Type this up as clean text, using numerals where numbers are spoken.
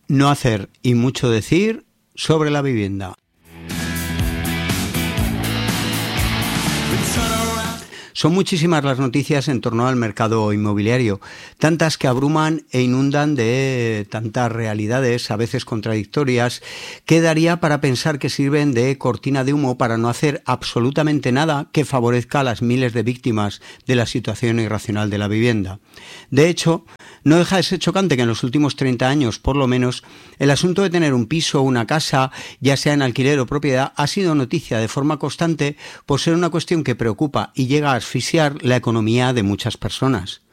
no hacer y mucho decir sobre la vivienda. Son muchísimas las noticias en torno al mercado inmobiliario, tantas que abruman e inundan de tantas realidades, a veces contradictorias, que daría para pensar que sirven de cortina de humo para no hacer absolutamente nada que favorezca a las miles de víctimas de la situación irracional de la vivienda. De hecho, no deja de ser chocante que en los últimos 30 años, por lo menos, el asunto de tener un piso o una casa, ya sea en alquiler o propiedad, ha sido noticia de forma constante por ser una cuestión que preocupa y llega a asfixiar la economía de muchas personas.